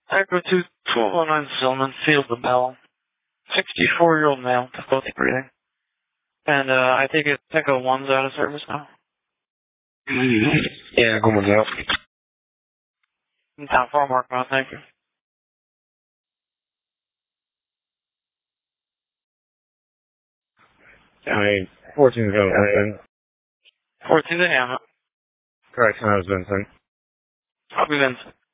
Echo 2, 1209 Zillman, field the bell. 64-year-old male, difficulty breathing. And I think it's Echo 1's out of service now. Yeah, como out. Down 4 mark now, thank you. I mean, 14 Vincent. 14 to Hammett. Correct, I was Vincent. Copy Vincent.